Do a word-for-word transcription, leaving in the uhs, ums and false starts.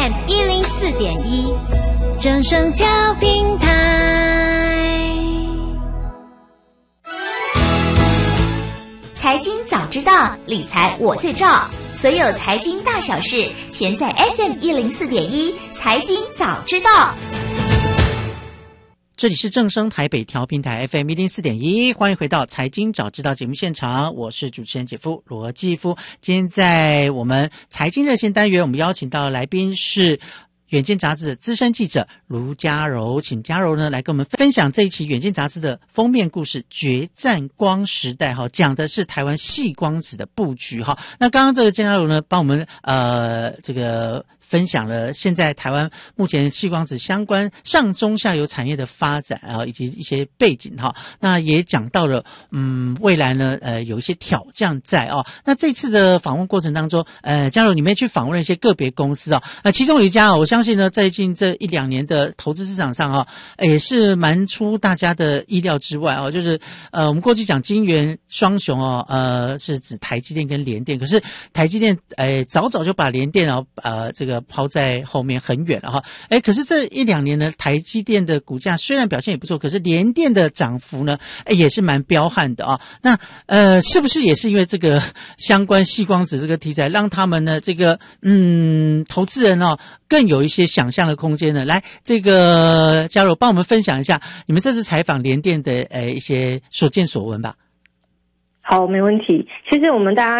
M 一零四点一，正声调频台。 财经早知道，理财我最照。所有财经大小事，全在 F M 一零四点一，财经早知道。 这里是正声台北调频台 F M 一零四点一，欢迎回到财经早知道节目现场，我是主持人姐夫罗继夫。今天在我们财经热线单元，我们邀请到的来宾是远见杂志的资深记者卢嘉柔，请嘉柔呢来跟我们分享这一期远见杂志的封面故事《决战光时代》哈，讲的是台湾矽光子的布局哈。那刚刚这个嘉柔呢，帮我们呃这个分享了现在台湾目前矽光子相关上中下游产业的发展啊，以及一些背景哈。那也讲到了嗯未来呢呃有一些挑战在哦。那这次的访问过程当中，呃嘉柔你们去访问了一些个别公司啊，呃其中有一家啊，我相信呢在近这一两年的投资市场上啊，也是蛮出大家的意料之外哦。就是呃我们过去讲晶圆双雄哦，呃是指台积电跟联电，可是台积电呃早早就把联电哦呃这个抛在后面很远了哈，哎，可是这一两年呢，台积电的股价虽然表现也不错，可是联电的涨幅呢，哎，也是蛮彪悍的啊。那呃，是不是也是因为这个相关矽光子这个题材，让他们呢这个嗯投资人哦更有一些想象的空间呢？来，这个嘉柔帮我们分享一下你们这次采访联电的呃一些所见所闻吧。 好，没问题。其实我们大家